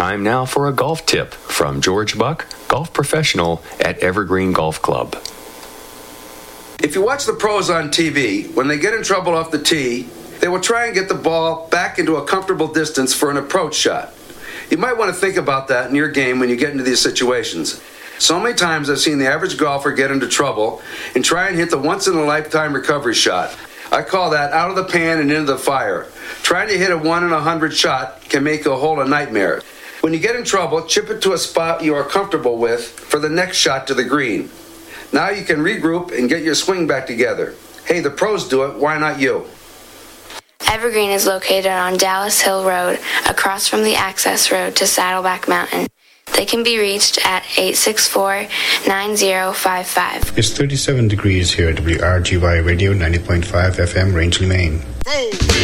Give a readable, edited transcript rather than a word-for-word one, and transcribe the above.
Time now for a golf tip from George Buck, golf professional at Evergreen Golf Club. If you watch the pros on TV, when they get in trouble off the tee, they will try and get the ball back into a comfortable distance for an approach shot. You might want to think about that in your game when you get into these situations. So many times I've seen the average golfer get into trouble and try and hit the once-in-a-lifetime recovery shot. I call that out of the pan and into the fire. Trying to hit a 1 in 100 shot can make a hole a nightmare. When you get in trouble, chip it to a spot you are comfortable with for the next shot to the green. Now you can regroup and get your swing back together. Hey, the pros do it, why not you? Evergreen is located on Dallas Hill Road, across from the access road to Saddleback Mountain. They can be reached at 864-9055. It's 37 degrees here at WRGY Radio 90.5 FM, Rangeley, Maine.